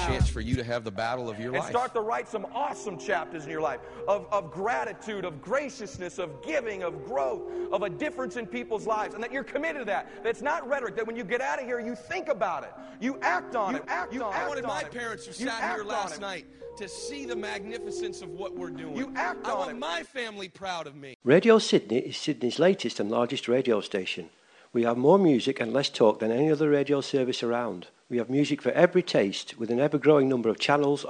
chance for you to have the battle of your life. And start to write some awesome chapters in your life of gratitude, of graciousness, of giving, of growth, of a difference in people's lives, and that you're committed to that. That's not rhetoric, that when you get out of here, you think about it. You act on it. I wanted my parents who sat here last night to see the magnificence of what we're doing. You act on it. I want my family proud of me. Radio Sydney is Sydney's latest and largest radio station. We have more music and less talk than any other radio service around. We have music for every taste, with an ever-growing number of channels,